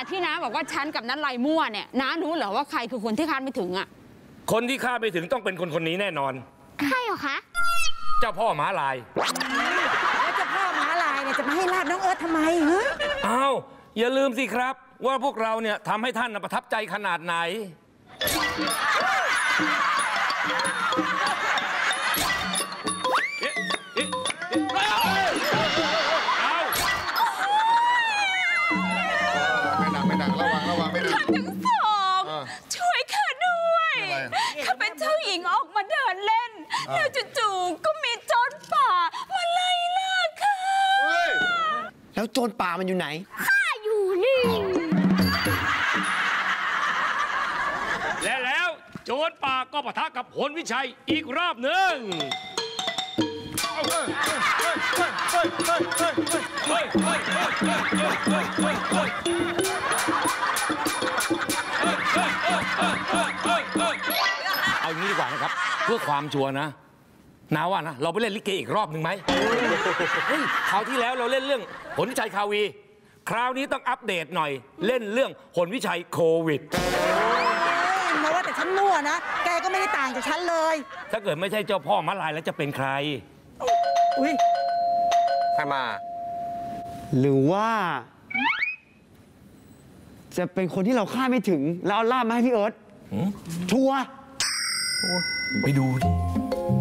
ที่น้าบอกว่าฉันกับนัทไลมั่วเนี่ยน้ารู้เหรอว่าใครคือคนที่คาดไม่ถึงอ่ะคนที่คาดไม่ถึงต้องเป็นคนนี้แน่นอนใครเหรอคะเจ้าพ่อม้าลายแล้วเจ้าพ่อม้าลายเนี่ยจะมาให้ลาบน้องเอิร์ธทำไมอ้าวอย่าลืมสิครับว่าพวกเราเนี่ยทำให้ท่านประทับใจขนาดไหนไม่ดังระวังไม่ดังท่านทั้งสองช่วยข้าด้วยข้าเป็นเจ้าหญิงออกมาเดินเล่นแล้วจู่ๆก็มีโจรป่ามาไล่ล่าข้าแล้วโจรป่ามันอยู่ไหนข้าอยู่นี่และแล้วโจรป่าก็ปะทะกับพลวิชัยอีกรอบหนึ่งเอาอย่างนี้ดีกว่านะครับเพื่อความชัวร์นะน้าว่านะเราไปเล่นลิเกอีกรอบหนึ่งไหมคราวที่แล้วเราเล่นเรื่องผลวิชัยคาวีคราวนี้ต้องอัปเดตหน่อยเล่นเรื่องผลวิชัยโควิดมาว่าแต่ฉันมั่วนะแกก็ไม่ได้ต่างจากฉันเลยถ้าเกิดไม่ใช่เจ้าพ่อม้าลายแล้วจะเป็นใครอุ้ยใครมาหรือว่าจะเป็นคนที่เราคาดไม่ถึงแล้วเอาล่ามมาให้พี่เอิร์ธชัวร์ไปดูดิ